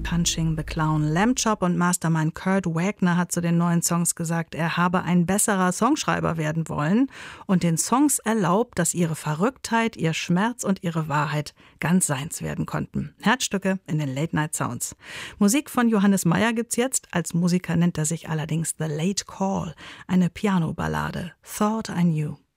Punching the Clown. Lamb Chop und Mastermind Kurt Wagner hat zu den neuen Songs gesagt, er habe ein besserer Songschreiber werden wollen und den Songs erlaubt, dass ihre Verrücktheit, ihr Schmerz und ihre Wahrheit ganz seins werden konnten. Herzstücke in den Late Night Sounds. Musik von Johannes Meyer gibt's jetzt. Als Musiker nennt er sich allerdings The Late Call, eine Piano-Ballade. Thought I Knew.